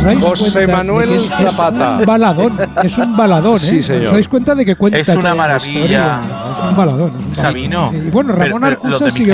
dais José cuenta Manuel de que Zapata. Es un baladón, ¿eh? Sí, señor. ¿Os dais cuenta de que cuenta Es una toda la maravilla. historia? Es un baladón. Sabino. Sí. Y bueno, Ramón Pero los de Arcusa mi sigue